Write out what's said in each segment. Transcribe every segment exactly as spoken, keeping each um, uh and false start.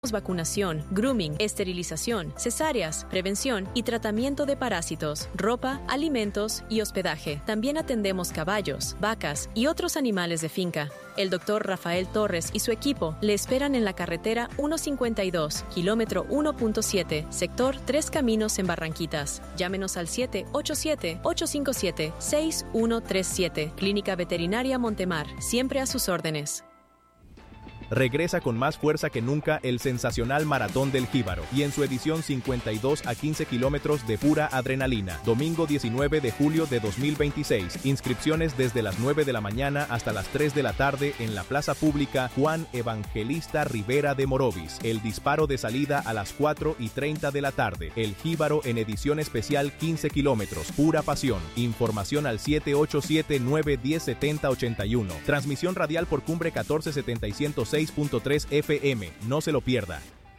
Vacunación, grooming, esterilización, cesáreas, prevención y tratamiento de parásitos, ropa, alimentos y hospedaje. También atendemos caballos, vacas y otros animales de finca. El doctor Rafael Torres y su equipo le esperan en la carretera ciento cincuenta y dos, kilómetro uno punto siete, sector Tres Caminos en Barranquitas. Llámenos al siete ocho siete, ocho cinco siete, seis uno tres siete. Clínica Veterinaria Montemar, siempre a sus órdenes. Regresa con más fuerza que nunca el sensacional Maratón del Jíbaro y en su edición cincuenta y dos a quince kilómetros de pura adrenalina. Domingo diecinueve de julio de dos mil veintiséis. Inscripciones desde las nueve de la mañana hasta las tres de la tarde en la Plaza Pública Juan Evangelista Rivera de Morovis. El disparo de salida a las cuatro y treinta de la tarde. El Jíbaro en edición especial quince kilómetros. Pura pasión. Información al siete ocho siete, nueve uno cero, siete cero ocho uno. Transmisión radial por Cumbre catorce setenta y ciento seis punto tres F M. No se lo pierda.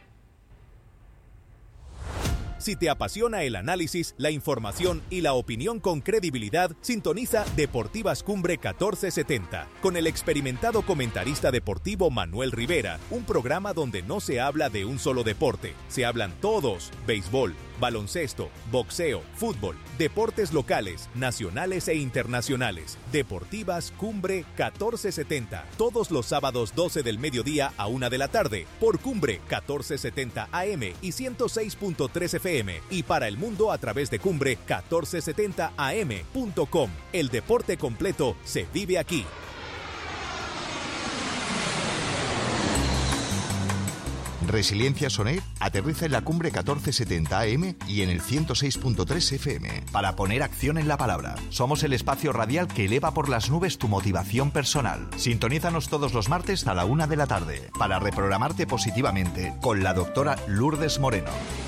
Si te apasiona el análisis, la información y la opinión con credibilidad, sintoniza Deportivas Cumbre catorce setenta con el experimentado comentarista deportivo Manuel Rivera, un programa donde no se habla de un solo deporte, se hablan todos: béisbol, baloncesto, boxeo, fútbol, deportes locales, nacionales e internacionales. Deportivas Cumbre catorce setenta, todos los sábados doce del mediodía a una de la tarde, por Cumbre catorce setenta A M y ciento seis punto tres F M, y para el mundo a través de Cumbre catorce setenta A M punto com. El deporte completo se vive aquí. Resiliencia Sonet aterriza en la Cumbre catorce setenta A M y en el ciento seis punto tres F M. Para poner acción en la palabra. Somos el espacio radial que eleva por las nubes tu motivación personal. Sintonízanos todos los martes a la una de la tarde para reprogramarte positivamente con la doctora Lourdes Moreno.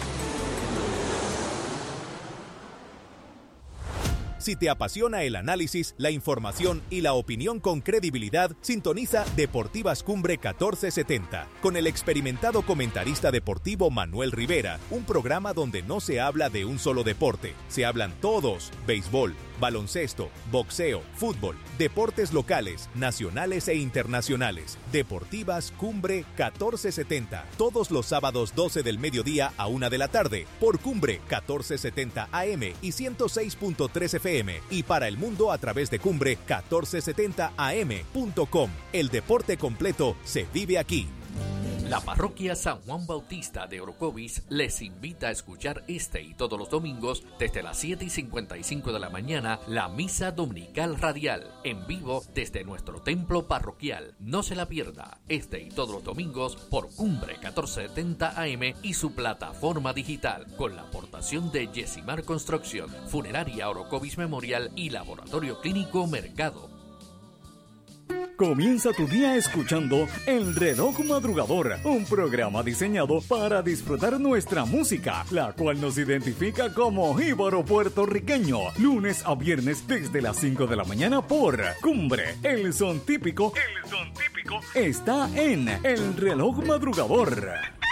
Si te apasiona el análisis, la información y la opinión con credibilidad, sintoniza Deportivas Cumbre catorce setenta con el experimentado comentarista deportivo Manuel Rivera, un programa donde no se habla de un solo deporte, se hablan todos: béisbol, baloncesto, boxeo, fútbol, deportes locales, nacionales e internacionales. Deportivas Cumbre catorce setenta, todos los sábados doce del mediodía a una de la tarde, por Cumbre catorce setenta A M y ciento seis punto tres F M, y para el mundo a través de Cumbre catorce setenta A M punto com. El deporte completo se vive aquí. La parroquia San Juan Bautista de Orocovis les invita a escuchar este y todos los domingos desde las siete y cincuenta y cinco de la mañana la misa dominical radial en vivo desde nuestro templo parroquial. No se la pierda, este y todos los domingos por Cumbre catorce setenta A M y su plataforma digital, con la aportación de Yesimar Construcción, Funeraria Orocovis Memorial y Laboratorio Clínico Mercado. Comienza tu día escuchando El Reloj Madrugador, un programa diseñado para disfrutar nuestra música, la cual nos identifica como jíbaro puertorriqueño. Lunes a viernes desde las cinco de la mañana por Cumbre. El son típico, el son típico está en El Reloj Madrugador.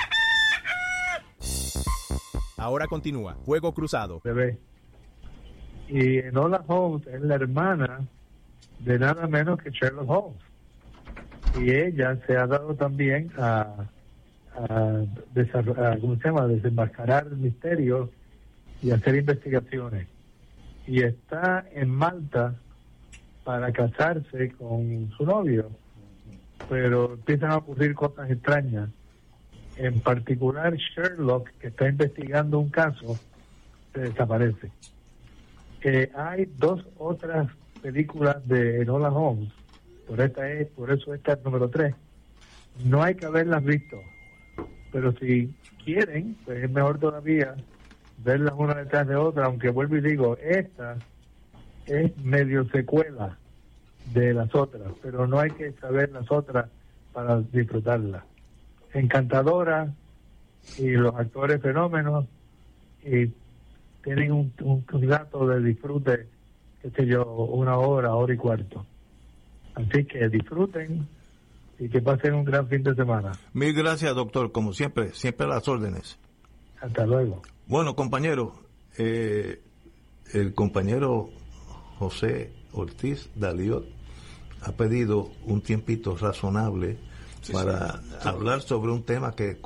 Ahora continúa Juego Cruzado. Bebé. Y Enola Holmes es la hermana de nada menos que Sherlock Holmes, y ella se ha dado también a, a, a ¿cómo se llama? desenmascarar misterios y hacer investigaciones, y está en Malta para casarse con su novio, pero empiezan a ocurrir cosas extrañas. En particular, Sherlock, que está investigando un caso, se desaparece. Eh, hay dos otras películas de Enola Holmes, por esta es, por eso esta es número tres. No hay que haberlas visto, pero si quieren, pues es mejor todavía verlas una detrás de otra, aunque vuelvo y digo, esta es medio secuela de las otras, pero no hay que saber las otras para disfrutarlas. Encantadora, y los actores fenómenos, y tienen un, un, un rato de disfrute, qué sé yo, una hora, hora y cuarto. Así que disfruten y que pasen un gran fin de semana. Mil gracias, doctor, como siempre, siempre a las órdenes. Hasta luego. Bueno, compañero, eh, el compañero José Ortiz Daliot ha pedido un tiempito razonable sí, para sí, sí. hablar sobre un tema que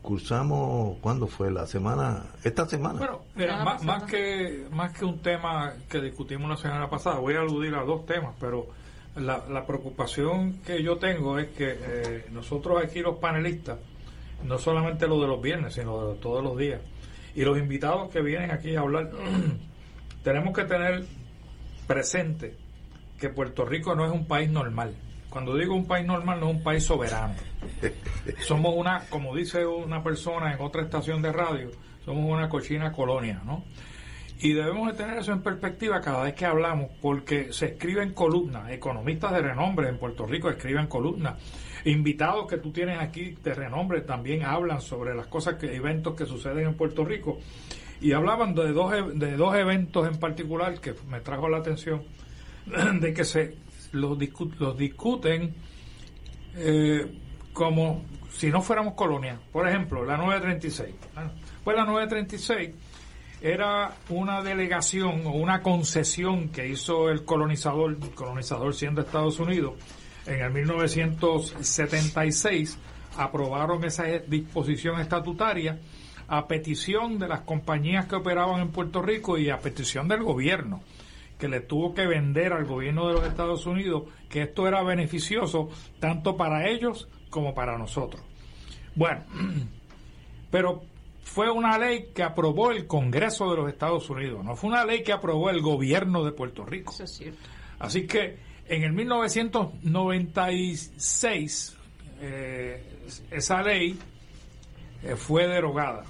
cursamos, ¿cuándo fue? La semana, esta semana. Bueno, mira, más, más que más que un tema que discutimos la semana pasada, voy a aludir a dos temas, pero la, la preocupación que yo tengo es que eh, nosotros aquí los panelistas, no solamente lo de los viernes, sino de todos los días, y los invitados que vienen aquí a hablar, tenemos que tener presente que Puerto Rico no es un país normal. Cuando digo un país normal, no es un país soberano. Somos una, como dice una persona en otra estación de radio, somos una cochina colonia, ¿no? Y debemos de tener eso en perspectiva cada vez que hablamos, porque se escriben columnas, economistas de renombre en Puerto Rico escriben columnas, invitados que tú tienes aquí de renombre también hablan sobre las cosas, que eventos que suceden en Puerto Rico, y hablaban de dos, de dos eventos en particular que me trajo la atención, de que se los, discu los discuten eh, como si no fuéramos colonia. Por ejemplo, la nueve treinta y seis. Pues la nueve treinta y seis era una delegación o una concesión que hizo el colonizador, el colonizador siendo Estados Unidos, en el mil novecientos setenta y seis. Aprobaron esa disposición estatutaria a petición de las compañías que operaban en Puerto Rico y a petición del gobierno, que le tuvo que vender al gobierno de los Estados Unidos que esto era beneficioso tanto para ellos como para nosotros. Bueno, pero fue una ley que aprobó el Congreso de los Estados Unidos, no fue una ley que aprobó el gobierno de Puerto Rico. Eso es cierto. Así que en el mil novecientos noventa y seis eh, esa ley eh, fue derogada.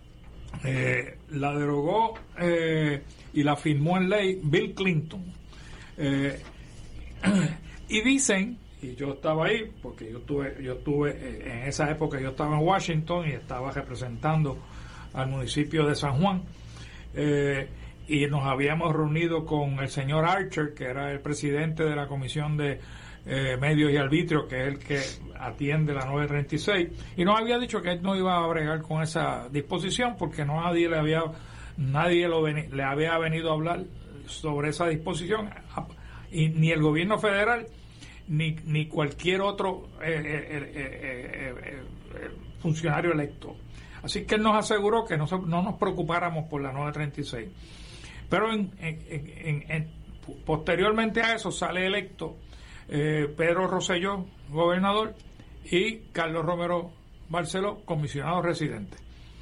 Eh, la derogó eh, y la firmó en ley Bill Clinton. Eh, y dicen, y yo estaba ahí, porque yo estuve, yo estuve eh, en esa época, yo estaba en Washington y estaba representando al municipio de San Juan, eh, y nos habíamos reunido con el señor Archer, que era el presidente de la Comisión de eh, Medios y Arbitrio, que es el que atiende la nueve treinta y seis, y nos había dicho que él no iba a bregar con esa disposición porque no nadie le había nadie lo ven, le había venido a hablar sobre esa disposición, y ni el gobierno federal ni ni cualquier otro eh, eh, eh, eh, eh, funcionario electo. Así que él nos aseguró que no, no nos preocupáramos por la nueve treinta y seis. Pero en, en, en, en, posteriormente a eso sale electo eh, Pedro Rosselló, gobernador, y Carlos Romero Barceló, comisionado residente.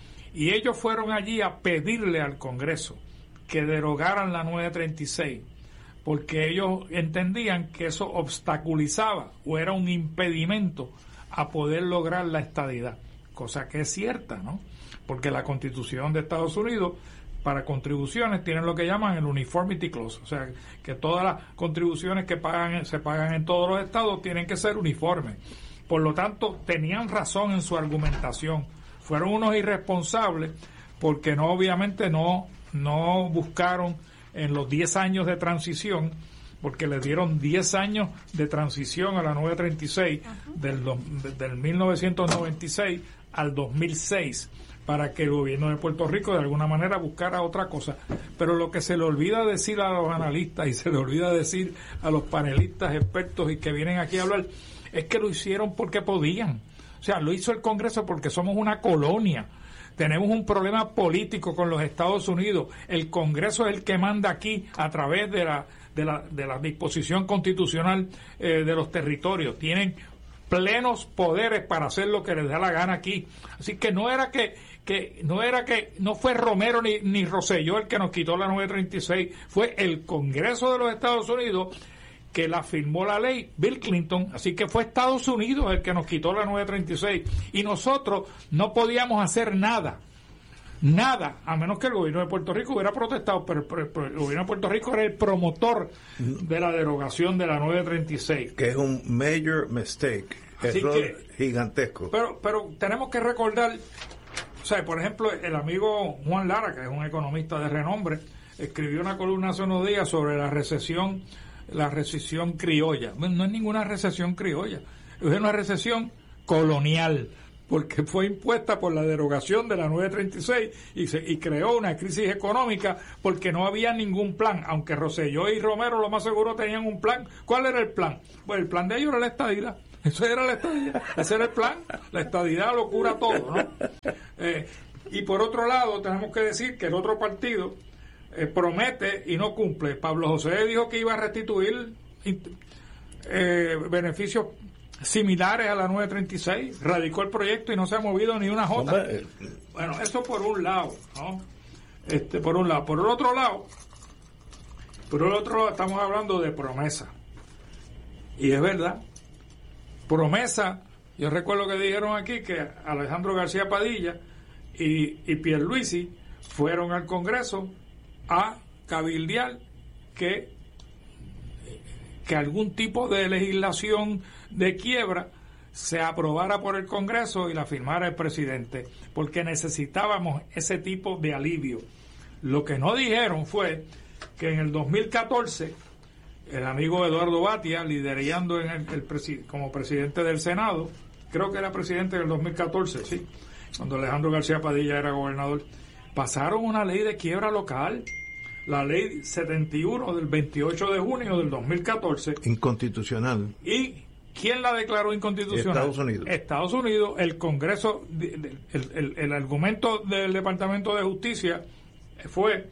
Y ellos fueron allí a pedirle al Congreso que derogaran la nueve treinta y seis, porque ellos entendían que eso obstaculizaba o era un impedimento a poder lograr la estadidad, cosa que es cierta, ¿no? Porque la Constitución de Estados Unidos para contribuciones tienen lo que llaman el Uniformity Clause, o sea, que todas las contribuciones que pagan se pagan en todos los estados tienen que ser uniformes. Por lo tanto, tenían razón en su argumentación. Fueron unos irresponsables porque no, obviamente no no buscaron en los diez años de transición, porque le dieron diez años de transición a la nueve treinta y seis del, del mil novecientos noventa y seis al dos mil seis, para que el gobierno de Puerto Rico de alguna manera buscara otra cosa. Pero lo que se le olvida decir a los analistas y se le olvida decir a los panelistas expertos y que vienen aquí a hablar es que lo hicieron porque podían. O sea, lo hizo el Congreso porque somos una colonia. Tenemos un problema político con los Estados Unidos. El Congreso es el que manda aquí a través de la de la, de la disposición constitucional eh, de los territorios. Tienen plenos poderes para hacer lo que les da la gana aquí. Así que no era que que no era que no fue Romero ni, ni Rosselló el que nos quitó la nueve treinta y seis, fue el Congreso de los Estados Unidos que la firmó la ley, Bill Clinton. Así que fue Estados Unidos el que nos quitó la nueve treinta y seis y nosotros no podíamos hacer nada, nada, a menos que el gobierno de Puerto Rico hubiera protestado, pero, pero, pero el gobierno de Puerto Rico era el promotor de la derogación de la nueve treinta y seis. Que es un major mistake, error que, gigantesco. Pero, pero tenemos que recordar, o sea, por ejemplo, el amigo Juan Lara, que es un economista de renombre, escribió una columna hace unos días sobre la recesión la recesión criolla. Bueno, no es ninguna recesión criolla, es una recesión colonial, porque fue impuesta por la derogación de la nueve treinta y seis y, se, y creó una crisis económica porque no había ningún plan, aunque Rosselló y Romero lo más seguro tenían un plan. ¿Cuál era el plan? Pues el plan de ellos era la estadidad. Eso era la estadidad, ese era el plan. La estadidad lo cura todo, ¿no? Eh, y por otro lado, tenemos que decir que el otro partido eh, promete y no cumple. Pablo José dijo que iba a restituir eh, beneficios similares a la nueve treinta y seis, radicó el proyecto y no se ha movido ni una jota. Bueno, eso por un lado, ¿no? Este, por un lado. Por el otro lado, por el otro lado estamos hablando de promesa. Y es verdad, promesa, yo recuerdo que dijeron aquí que Alejandro García Padilla y, y Pierluisi fueron al Congreso a cabildear que que algún tipo de legislación de quiebra se aprobara por el Congreso y la firmara el presidente, porque necesitábamos ese tipo de alivio. Lo que no dijeron fue que en el dos mil catorce el amigo Eduardo Batia, liderando en el, el presi- como presidente del Senado, creo que era presidente en el dos mil catorce, sí, cuando Alejandro García Padilla era gobernador, pasaron una ley de quiebra local, la ley setenta y uno del veintiocho de junio del dos mil catorce. Inconstitucional. ¿Y quién la declaró inconstitucional? Estados Unidos. Estados Unidos, el Congreso, el, el, el argumento del Departamento de Justicia fue: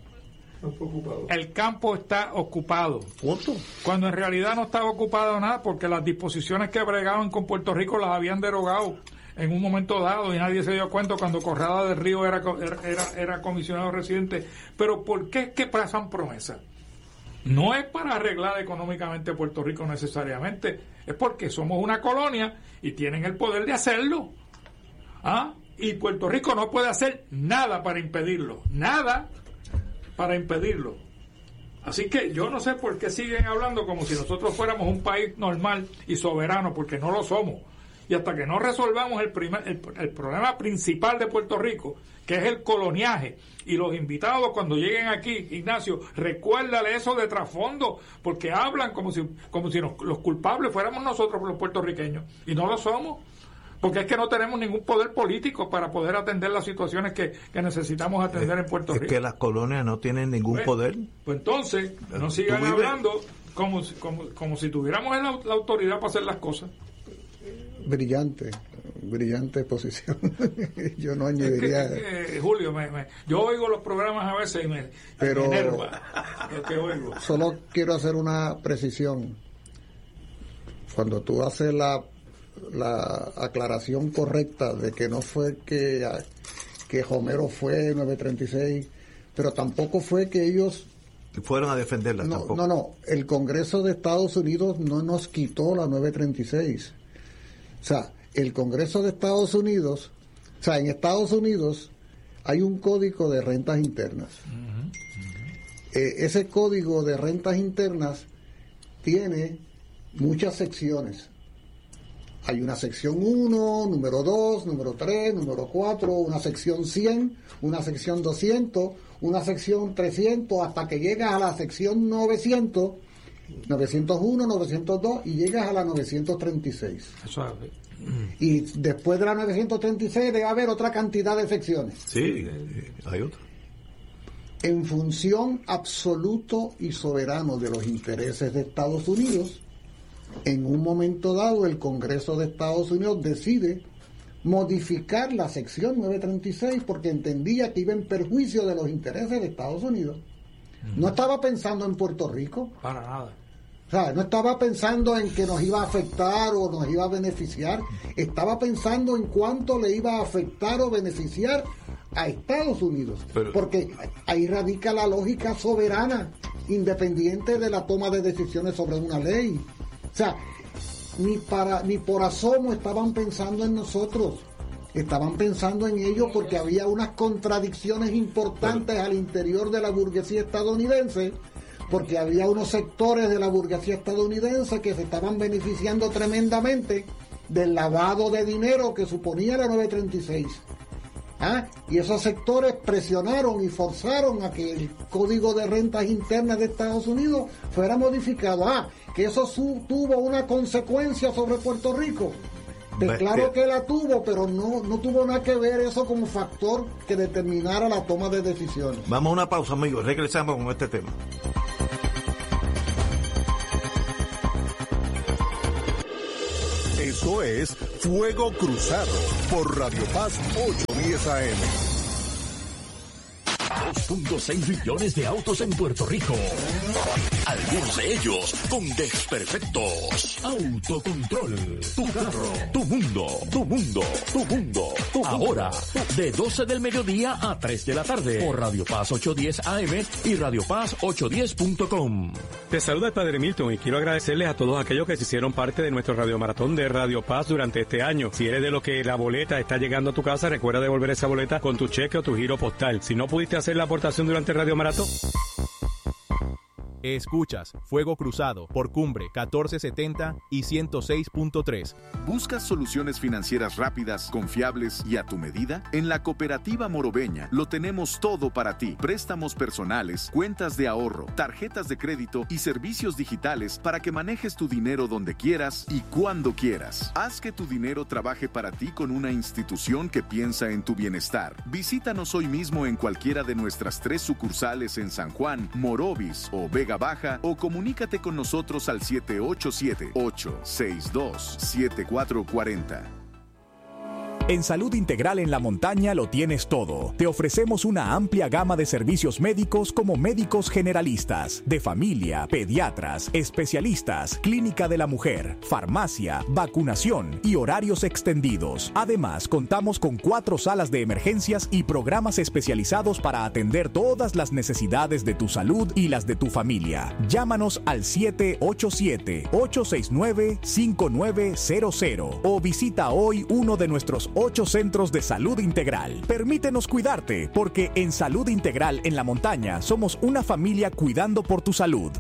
el campo está ocupado. ¿Punto? Cuando en realidad no estaba ocupado nada, porque las disposiciones que bregaban con Puerto Rico las habían derogado en un momento dado y nadie se dio cuenta cuando Corrada del Río era, era, era comisionado residente. Pero ¿por qué es que pasan promesas? No es para arreglar económicamente Puerto Rico necesariamente, es porque somos una colonia y tienen el poder de hacerlo. ¿Ah? Y Puerto Rico no puede hacer nada para impedirlo, nada para impedirlo. Así que yo no sé por qué siguen hablando como si nosotros fuéramos un país normal y soberano, porque no lo somos. Y hasta que no resolvamos el, primer, el, el problema principal de Puerto Rico, que es el coloniaje, y los invitados cuando lleguen aquí, Ignacio, recuérdale eso de trasfondo, porque hablan como si como si nos, los culpables fuéramos nosotros los puertorriqueños, y no lo somos, porque es que no tenemos ningún poder político para poder atender las situaciones que, que necesitamos atender es, en Puerto es Rico. Es que las colonias no tienen ningún pues, poder. Pues entonces, no sigan hablando como, como, como si tuviéramos la, la autoridad para hacer las cosas. Brillante, brillante posición. Yo no añadiría. Es que, es que, Julio, me, me, yo oigo los programas a veces y me, pero me enerva lo que oigo. Solo quiero hacer una precisión. Cuando tú haces la, la aclaración correcta de que no fue que, que Homero fue nueve treinta y seis, pero tampoco fue que ellos fueron a defenderla. No, tampoco. no, no. El Congreso de Estados Unidos no nos quitó la nueve treinta y seis. O sea, el Congreso de Estados Unidos, o sea, en Estados Unidos hay un código de rentas internas. Uh-huh, uh-huh. Eh, ese código de rentas internas tiene muchas secciones. Hay una sección uno, número dos, número tres, número cuatro, una sección cien, una sección doscientos, una sección trescientos, hasta que llegas a la sección novecientos, novecientos uno, novecientos dos y llegas a la novecientos treinta y seis. Eso es. Y después de la novecientos treinta y seis debe haber otra cantidad de secciones. Sí, hay otra. En función absoluto y soberano de los intereses de Estados Unidos, en un momento dado el Congreso de Estados Unidos decide modificar la sección novecientos treinta y seis porque entendía que iba en perjuicio de los intereses de Estados Unidos. No estaba pensando en Puerto Rico. Para nada. O sea, no estaba pensando en que nos iba a afectar o nos iba a beneficiar. Estaba pensando en cuánto le iba a afectar o beneficiar a Estados Unidos. Pero, porque ahí radica la lógica soberana, independiente de la toma de decisiones sobre una ley. O sea, ni para ni por asomo estaban pensando en nosotros. Estaban pensando en ellos porque había unas contradicciones importantes al interior de la burguesía estadounidense, porque había unos sectores de la burguesía estadounidense que se estaban beneficiando tremendamente del lavado de dinero que suponía la nueve treinta y seis. ¿Ah? Y esos sectores presionaron y forzaron a que el Código de Rentas Internas de Estados Unidos fuera modificado. Ah, que eso su- tuvo una consecuencia sobre Puerto Rico. Pues claro que la tuvo, pero no, no tuvo nada que ver eso como factor que determinara la toma de decisiones. Vamos a una pausa, amigos. Regresamos con este tema. Esto es Fuego Cruzado por Radio Paz ochocientos diez A M. dos punto seis millones de autos en Puerto Rico. Algunos de ellos con desperfectos. Autocontrol. Tu carro. Tu mundo. Tu mundo. Tu mundo. Tu Ahora, de doce del mediodía a tres de la tarde. Por Radio Paz ochocientos diez A M y Radio Paz ochocientos diez punto com. Te saluda el Padre Milton y quiero agradecerles a todos aquellos que se hicieron parte de nuestro radiomaratón de Radio Paz durante este año. Si eres de los que la boleta está llegando a tu casa, recuerda devolver esa boleta con tu cheque o tu giro postal. Si no pudiste hacer la aportación durante el Radio Maratón. Escuchas Fuego Cruzado por Cumbre catorce setenta y ciento seis punto tres. ¿Buscas soluciones financieras rápidas, confiables y a tu medida? En la Cooperativa Morobeña lo tenemos todo para ti. Préstamos personales, cuentas de ahorro, tarjetas de crédito y servicios digitales para que manejes tu dinero donde quieras y cuando quieras. Haz que tu dinero trabaje para ti con una institución que piensa en tu bienestar. Visítanos hoy mismo en cualquiera de nuestras tres sucursales en San Juan, Morovis o Vega Baja, o comunícate con nosotros al siete ocho siete, ocho seis dos, siete cuatro cuatro cero. En Salud Integral en la Montaña lo tienes todo. Te ofrecemos una amplia gama de servicios médicos como médicos generalistas, de familia, pediatras, especialistas, clínica de la mujer, farmacia, vacunación y horarios extendidos. Además, contamos con cuatro salas de emergencias y programas especializados para atender todas las necesidades de tu salud y las de tu familia. Llámanos al siete ocho siete, ocho seis nueve, cinco nueve cero cero o visita hoy uno de nuestros ocho centros de salud integral. Permítenos cuidarte, porque en Salud Integral en la Montaña somos una familia cuidando por tu salud.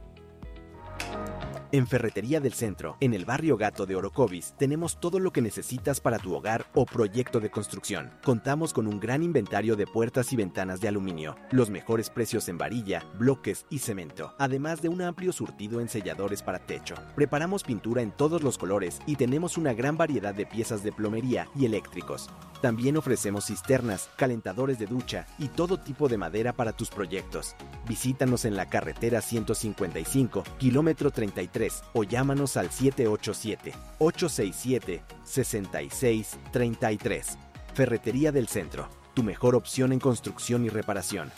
En Ferretería del Centro, en el barrio Gato de Orocovis, tenemos todo lo que necesitas para tu hogar o proyecto de construcción. Contamos con un gran inventario de puertas y ventanas de aluminio, los mejores precios en varilla, bloques y cemento, además de un amplio surtido en selladores para techo. Preparamos pintura en todos los colores y tenemos una gran variedad de piezas de plomería y eléctricos. También ofrecemos cisternas, calentadores de ducha y todo tipo de madera para tus proyectos. Visítanos en la carretera ciento cincuenta y cinco, kilómetro treinta y tres, o llámanos al siete ocho siete, ocho seis siete, seis seis tres tres. Ferretería del Centro, tu mejor opción en construcción y reparación.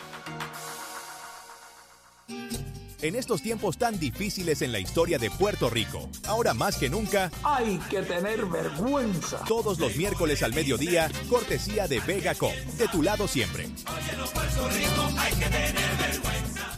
En estos tiempos tan difíciles en la historia de Puerto Rico, ahora más que nunca, hay que tener vergüenza. Todos los miércoles al mediodía, cortesía de Vega Com, de tu lado siempre. Oye, Puerto Rico, hay que tener vergüenza.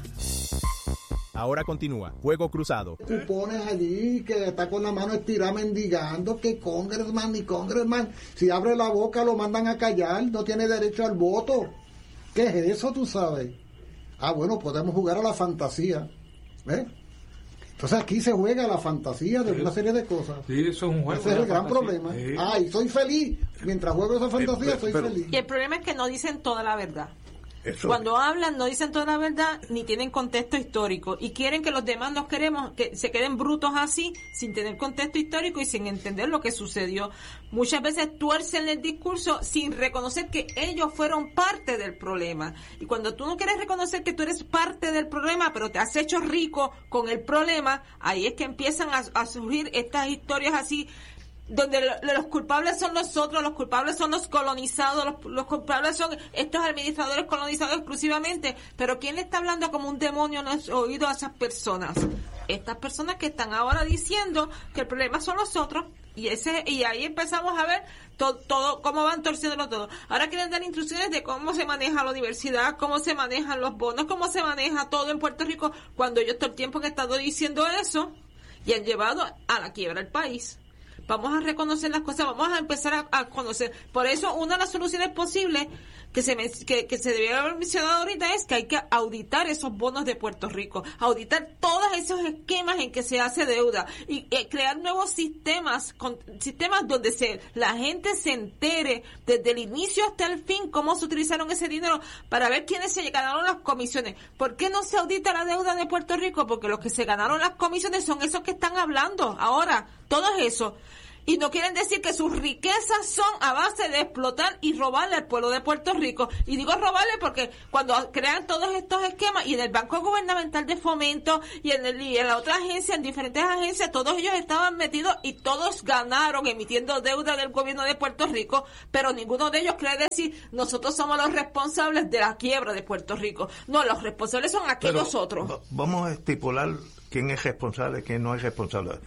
Ahora continúa Fuego Cruzado. Tú pones allí que está con la mano estirada mendigando que congressman ni congressman, si abre la boca lo mandan a callar, no tiene derecho al voto. ¿Qué es eso, tú sabes? Ah, bueno, podemos jugar a la fantasía, ¿ves? Entonces aquí se juega a la fantasía de sí. una serie de cosas. Sí, eso es un juego. Ese es el gran problema. Sí. Ay, soy feliz. Mientras juego esa fantasía, pero, soy pero, feliz. Y el problema es que no dicen toda la verdad. Eso Cuando es. hablan no dicen toda la verdad ni tienen contexto histórico y quieren que los demás nos queremos que se queden brutos así sin tener contexto histórico y sin entender lo que sucedió. Muchas veces tuercen el discurso sin reconocer que ellos fueron parte del problema, y cuando tú no quieres reconocer que tú eres parte del problema pero te has hecho rico con el problema, ahí es que empiezan a, a surgir estas historias así donde lo, los culpables son nosotros, los culpables son los colonizados, los, los culpables son estos administradores colonizados exclusivamente, pero ¿quién le está hablando como un demonio en los oídos a esas personas? Estas personas que están ahora diciendo que el problema son nosotros, y ese y ahí empezamos a ver todo, todo cómo van torciéndolo todo. Ahora quieren dar instrucciones de cómo se maneja la universidad, cómo se manejan los bonos, cómo se maneja todo en Puerto Rico, cuando ellos todo el tiempo que han estado diciendo eso y han llevado a la quiebra el país. Vamos a reconocer las cosas, vamos a empezar a, a conocer. Por eso, una de las soluciones posibles que se me, que, que se debería haber mencionado ahorita es que hay que auditar esos bonos de Puerto Rico, auditar todos esos esquemas en que se hace deuda y eh, crear nuevos sistemas, con, sistemas donde se la gente se entere desde el inicio hasta el fin cómo se utilizaron ese dinero para ver quiénes se ganaron las comisiones. ¿Por qué no se audita la deuda de Puerto Rico? Porque los que se ganaron las comisiones son esos que están hablando ahora, todos esos. Y no quieren decir que sus riquezas son a base de explotar y robarle al pueblo de Puerto Rico. Y digo robarle porque cuando crean todos estos esquemas, y en el Banco Gubernamental de Fomento, y en, el, y en la otra agencia, en diferentes agencias, todos ellos estaban metidos y todos ganaron emitiendo deuda del gobierno de Puerto Rico, pero ninguno de ellos quiere decir, nosotros somos los responsables de la quiebra de Puerto Rico. No, los responsables son aquellos pero, otros. Vamos a estipular quién es responsable, quién no es responsable.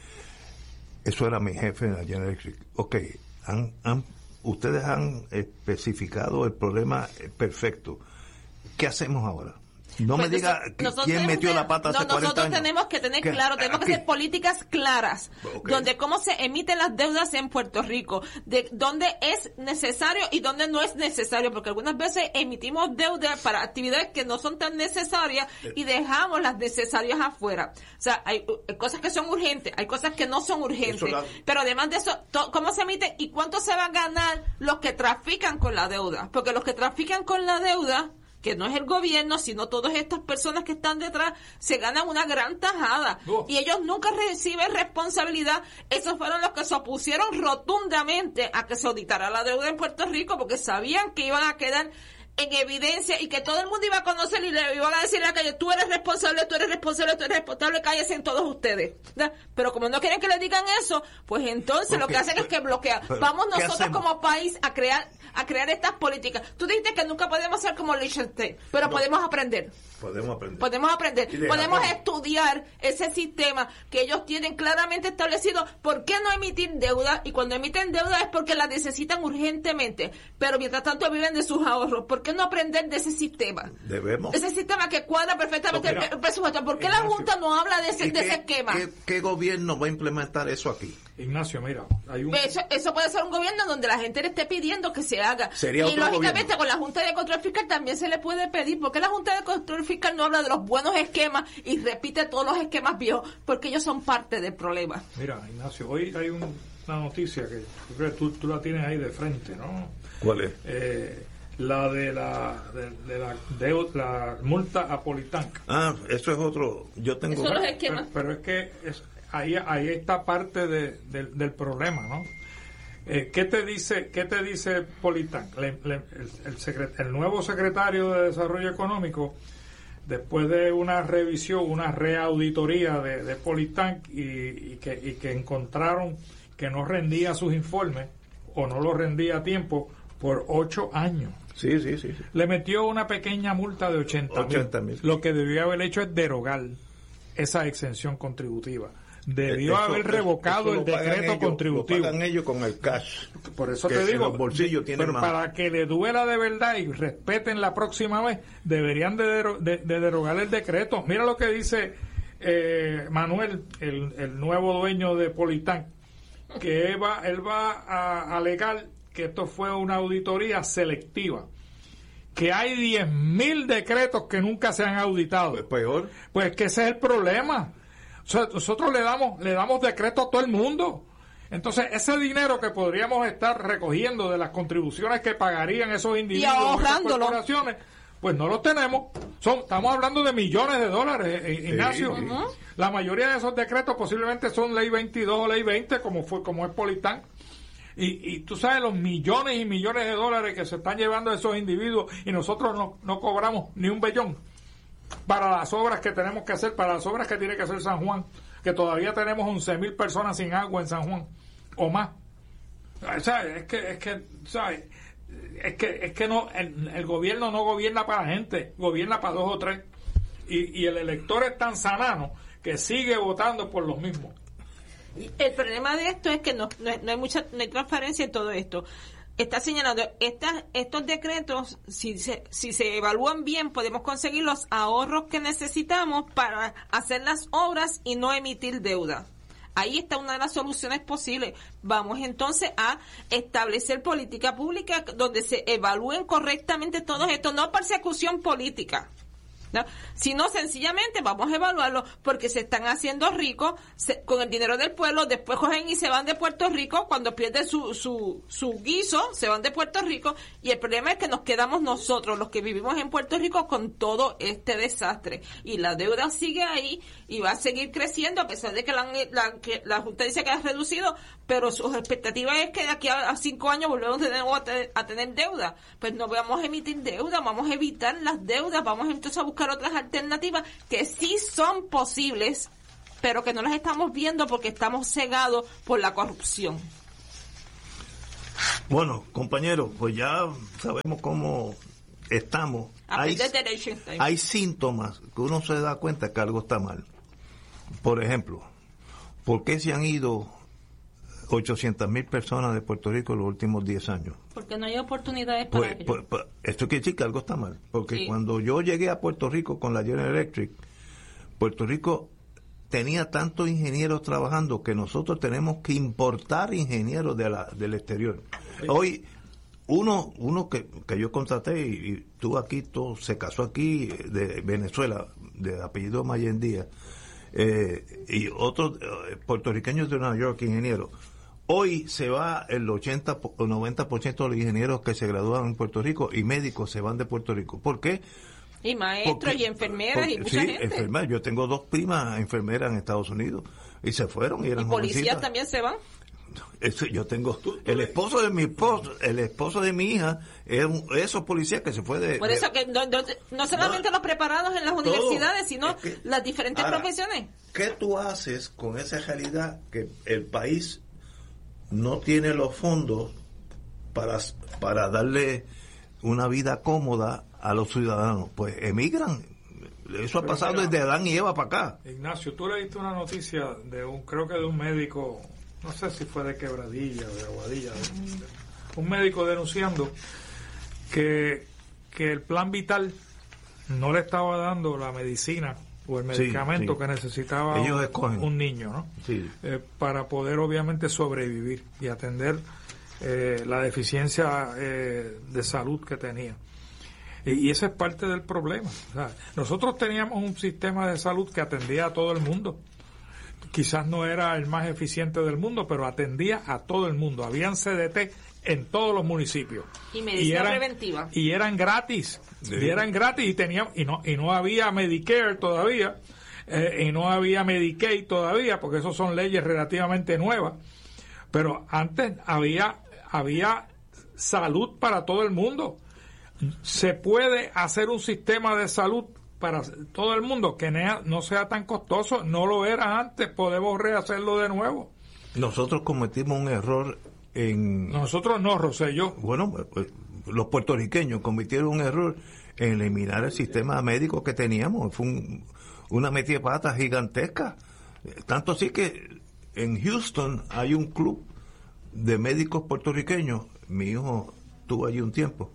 Eso era mi jefe en la General Electric. Ok, han, han, ustedes han especificado el problema perfecto. ¿Qué hacemos ahora? No pues me diga quién metió que, la pata hace no, cuarenta nosotros años. Tenemos que tener ¿Qué? claro, tenemos que hacer políticas claras, okay. donde cómo se emiten las deudas en Puerto Rico, de dónde es necesario y dónde no es necesario, porque algunas veces emitimos deuda para actividades que no son tan necesarias y dejamos las necesarias afuera. O sea, hay, hay cosas que son urgentes, hay cosas que no son urgentes, la... pero además de eso, to, ¿cómo se emite y cuánto se va a ganar los que trafican con la deuda? Porque los que trafican con la deuda, que no es el gobierno, sino todas estas personas que están detrás, se ganan una gran tajada. Oh. Y ellos nunca reciben responsabilidad. Esos fueron los que se opusieron rotundamente a que se auditara la deuda en Puerto Rico, porque sabían que iban a quedar en evidencia y que todo el mundo iba a conocer y le iban a decir a la calle, tú eres responsable, tú eres responsable, tú eres responsable, cállese en todos ustedes. ¿No? Pero como no quieren que le digan eso, pues entonces okay, lo que hacen pero, es que bloquean. Vamos nosotros como país a crear a crear estas políticas. Tú dijiste que nunca podemos ser como Liechtenstein, pero no, podemos aprender. Podemos aprender. Podemos aprender. Podemos estudiar ese sistema que ellos tienen claramente establecido. ¿Por qué no emitir deuda? Y cuando emiten deuda es porque la necesitan urgentemente. Pero mientras tanto viven de sus ahorros. ¿Por qué no aprender de ese sistema? Debemos. Ese sistema que cuadra perfectamente no, mira, el presupuesto. ¿Por qué Ignacio, la Junta no habla de ese, de qué, ese esquema? ¿qué, ¿Qué gobierno va a implementar eso aquí? Ignacio, mira, hay un... Eso, eso puede ser un gobierno donde la gente le esté pidiendo que se haga. Sería y lógicamente gobierno. Con la Junta de Control Fiscal también se le puede pedir. ¿Por qué la Junta de Control Fiscal no habla de los buenos esquemas y repite todos los esquemas viejos? Porque ellos son parte del problema. Mira, Ignacio, hoy hay un, una noticia que tú, tú la tienes ahí de frente, ¿no? ¿Cuál es? Eh, la de la de, de la de la multa a Politank. Ah, eso es otro. Yo tengo. Eso los esquemas. Pero, pero es que es, ahí ahí está parte de, de, del problema, ¿no? Eh, ¿Qué te dice qué te dice Politank? Le, le, el, el, secret, el nuevo secretario de Desarrollo Económico, después de una revisión, una reauditoría de, de Politank y, y que y que encontraron que no rendía sus informes o no lo rendía a tiempo por ocho años. Sí, sí, sí, sí. Le metió una pequeña multa de ochenta mil. Lo que debió haber hecho es derogar esa exención contributiva. Debió eso, haber revocado eso el decreto ellos, contributivo. Lo pagan ellos con el cash. Por eso te digo, los bolsillos tienen pero más. Para que le duela de verdad y respeten la próxima vez, deberían de, dero, de, de derogar el decreto. Mira lo que dice eh, Manuel, el, el nuevo dueño de Politank, que él va, él va a alegar que esto fue una auditoría selectiva, que hay diez mil decretos que nunca se han auditado. Pues peor. Pues que ese es el problema. O sea, nosotros le damos le damos decretos a todo el mundo. Entonces, ese dinero que podríamos estar recogiendo de las contribuciones que pagarían esos individuos y ahorrándolo, corporaciones, pues no los tenemos. Son, estamos hablando de millones de dólares, eh, Ignacio. Sí. Uh-huh. La mayoría de esos decretos posiblemente son ley veintidós o ley veinte, como fue como es Politank. Y, y tú sabes los millones y millones de dólares que se están llevando esos individuos y nosotros no, no cobramos ni un bellón para las obras que tenemos que hacer, para las obras que tiene que hacer San Juan, que todavía tenemos once mil personas sin agua en San Juan, o más. ¿Sabes? Es que, es que, ¿sabes? Es que, es que no, el, el gobierno no gobierna para la gente, gobierna para dos o tres. Y, y el elector es tan sanano que sigue votando por los mismos. El problema de esto es que no, no, no hay mucha no hay transparencia en todo esto. Está señalando estas, estos decretos, si se, si se evalúan bien, podemos conseguir los ahorros que necesitamos para hacer las obras y no emitir deuda. Ahí está una de las soluciones posibles. Vamos entonces a establecer política pública donde se evalúen correctamente todo esto, no persecución política, ¿no? Sino sencillamente vamos a evaluarlo porque se están haciendo ricos se, con el dinero del pueblo, después cogen y se van de Puerto Rico, cuando pierden su, su, su guiso, se van de Puerto Rico, y el problema es que nos quedamos nosotros, los que vivimos en Puerto Rico, con todo este desastre, y la deuda sigue ahí y va a seguir creciendo a pesar de que la, la, que la Junta dice que ha reducido, pero sus expectativas es que de aquí a, a cinco años volvemos a tener, a, te, a tener deuda. Pues no vamos a emitir deuda, vamos a evitar las deudas, vamos entonces a buscar otras alternativas que sí son posibles, pero que no las estamos viendo porque estamos cegados por la corrupción. Bueno, compañeros, pues ya sabemos cómo estamos. Hay, hay síntomas que uno se da cuenta que algo está mal. Por ejemplo, ¿por qué se han ido ochocientas mil personas de Puerto Rico en los últimos diez años? Porque no hay oportunidades para pues, ellos. Pues, pues, esto quiere decir que algo está mal. Porque sí. Cuando yo llegué a Puerto Rico con la General Electric, Puerto Rico tenía tantos ingenieros trabajando que nosotros tenemos que importar ingenieros de la, del exterior. Sí. Hoy, uno uno que, que yo contraté y, y tú aquí, todo, se casó aquí de Venezuela, de apellido Mayendía, eh, y otros eh, puertorriqueños de Nueva York, ingenieros. Hoy se va el ochenta o noventa por ciento de los ingenieros que se gradúan en Puerto Rico y médicos se van de Puerto Rico. ¿Por qué? Y maestros porque, y enfermeras porque, y mucha sí, gente. Enfermeras. Yo tengo dos primas enfermeras en Estados Unidos y se fueron y eran ¿Y policías jovencitas. También se van? Eso, yo tengo el esposo de mi esposo, el esposo de mi hija, es un, esos policías que se fue de. Por eso de, que no, no, no solamente no, los preparados en las todo, universidades, sino es que, las diferentes ahora, profesiones. ¿Qué tú haces con esa realidad que el país no tiene los fondos para para darle una vida cómoda a los ciudadanos? Pues emigran. Eso ha Pero pasado mira, desde Adán y Eva para acá. Ignacio, tú leíste una noticia de un, creo que de un médico, no sé si fue de Quebradilla o de Aguadilla, de, un médico denunciando que, que el plan vital no le estaba dando la medicina o el medicamento sí, sí. que necesitaba un, un niño, ¿no? Sí. Eh, para poder obviamente sobrevivir y atender eh, la deficiencia eh, de salud que tenía. Y, y ese es parte del problema. O sea, nosotros teníamos un sistema de salud que atendía a todo el mundo. Quizás no era el más eficiente del mundo, pero atendía a todo el mundo. Habían C D T en todos los municipios. Y medicina y eran, preventiva. Y eran gratis. Sí. Y eran gratis y teníamos, y no, y no había Medicare todavía, eh, y no había Medicaid todavía, porque eso son leyes relativamente nuevas. Pero antes había, había salud para todo el mundo. Se puede hacer un sistema de salud para todo el mundo que no sea tan costoso. No lo era antes, podemos rehacerlo de nuevo. Nosotros cometimos un error en... Nosotros no, Rosselló. Bueno, pues, los puertorriqueños cometieron un error en eliminar el sistema médico que teníamos. Fue un, una metida de patas gigantesca. Tanto así que en Houston hay un club de médicos puertorriqueños. Mi hijo estuvo allí un tiempo.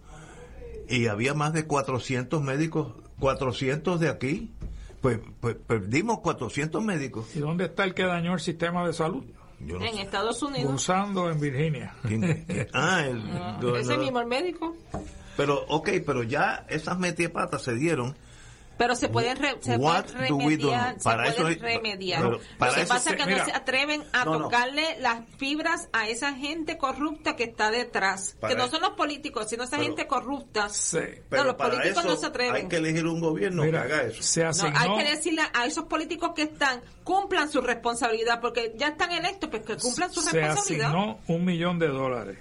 Y había más de cuatrocientos médicos, cuatrocientos de aquí. Pues, pues perdimos cuatrocientos médicos. ¿Y dónde está el que dañó el sistema de salud? Yo no en sé. Estados Unidos. Usando en Virginia. ah, el, ah, no, ese no. mismo el médico. Pero, ok, pero ya esas metipatas se dieron. Pero se pueden, re, se pueden remediar, se para pueden eso, remediar. Pero, para Lo que eso pasa es que mira, no se atreven a no, tocarle no. las fibras a esa gente corrupta que está detrás. Para que no son los políticos, sino esa pero, gente corrupta. Sí, no, los políticos no se atreven. Hay que elegir un gobierno mira, que haga eso. Se asignó, no, hay que decirle a esos políticos que están, cumplan su responsabilidad, porque ya están electos, pues que cumplan su se responsabilidad. Se asignó un millón de dólares.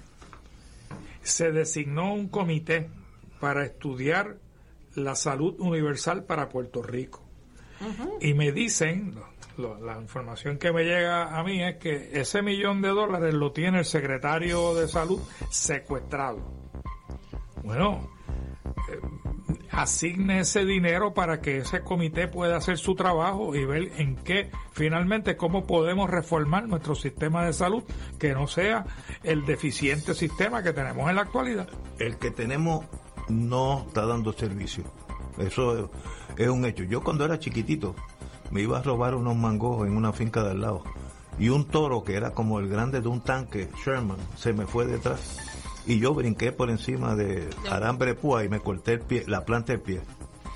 Se designó un comité para estudiar la salud universal para Puerto Rico. Uh-huh. Y me dicen, lo, lo, la información que me llega a mí es que ese millón de dólares lo tiene el secretario de salud secuestrado. Bueno, eh, asigne ese dinero para que ese comité pueda hacer su trabajo y ver en qué, finalmente, cómo podemos reformar nuestro sistema de salud, que no sea el deficiente sistema que tenemos en la actualidad. El que tenemos no está dando servicio. Eso es un hecho. Yo cuando era chiquitito me iba a robar unos mangos en una finca de al lado y un toro que era como el grande de un tanque Sherman se me fue detrás y yo brinqué por encima de alambre púa y me corté el pie, la planta del pie.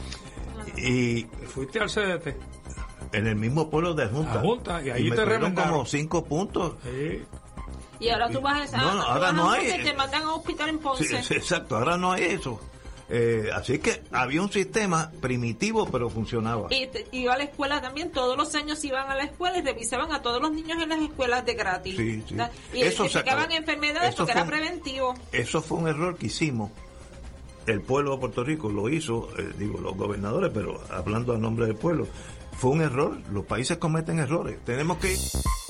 Y fuiste al C D T en el mismo pueblo de Junta, Junta y ahí y me te dieron como cinco puntos. Sí. Y ahora tú vas a, no, no, ahora no hay, que te mandan a hospital en Ponce. Sí, sí, exacto, ahora no hay eso. Eh, así que había un sistema primitivo, pero funcionaba. Y te, iba a la escuela también, todos los años iban a la escuela y revisaban a todos los niños en las escuelas de gratis. Sí, sí. Y identificaban enfermedades porque era preventivo. Eso fue un error que hicimos. El pueblo de Puerto Rico lo hizo, eh, digo, los gobernadores, pero hablando a nombre del pueblo, fue un error. Los países cometen errores. Tenemos que...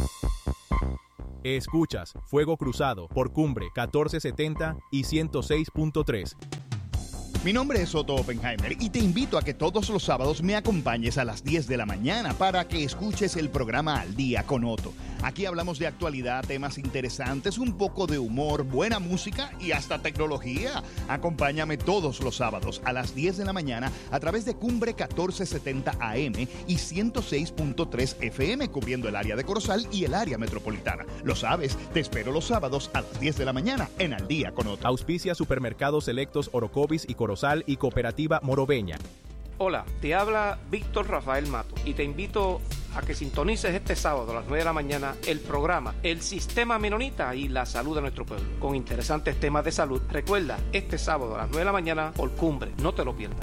Escuchas Fuego Cruzado por Cumbre catorce setenta y ciento seis punto tres. Mi nombre es Otto Oppenheimer y te invito a que todos los sábados me acompañes a las diez de la mañana para que escuches el programa Al Día con Otto. Aquí hablamos de actualidad, temas interesantes, un poco de humor, buena música y hasta tecnología. Acompáñame todos los sábados a las diez de la mañana a través de Cumbre catorce setenta A M y ciento seis punto tres F M, cubriendo el área de Corozal y el área metropolitana. Lo sabes, te espero los sábados a las diez de la mañana en Al Día con Otto. Auspicia Supermercados Selectos Orocovis y Corozal y Cooperativa Morobeña. Hola, te habla Víctor Rafael Mato y te invito a que sintonices este sábado a las nueve de la mañana el programa El Sistema Menonita y la Salud de Nuestro Pueblo, con interesantes temas de salud. Recuerda, este sábado a las nueve de la mañana por Cumbre, no te lo pierdas.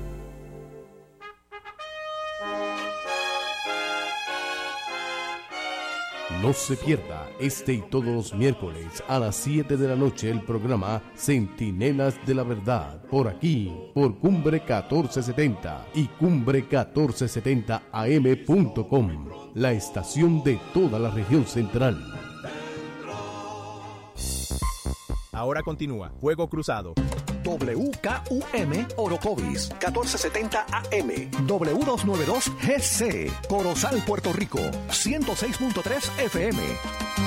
No se pierda este y todos los miércoles a las siete de la noche el programa Centinelas de la Verdad, por aquí, por Cumbre catorce setenta y Cumbre catorce setenta A M punto com, la estación de toda la región central. Ahora continúa Fuego Cruzado. W K U M Orocovis, catorce setenta A M, W doscientos noventa y dos G C, Corozal, Puerto Rico, ciento seis punto tres F M.